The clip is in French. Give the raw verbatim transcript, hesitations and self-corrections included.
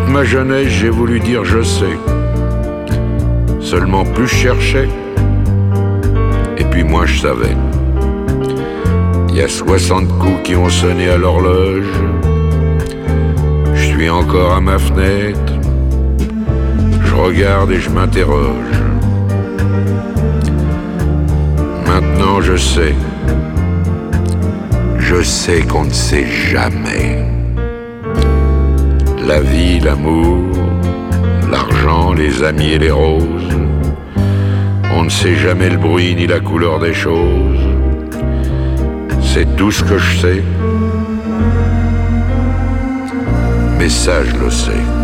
toute ma jeunesse, j'ai voulu dire je sais. Seulement plus je cherchais, et puis moins je savais. Il y a soixante coups qui ont sonné à l'horloge. Je suis encore à ma fenêtre. Je regarde et je m'interroge. Maintenant je sais. Je sais qu'on ne sait jamais. La vie, l'amour, l'argent, les amis et les roses. On ne sait jamais le bruit ni la couleur des choses. C'est tout ce que je sais. Mais ça, je le sais.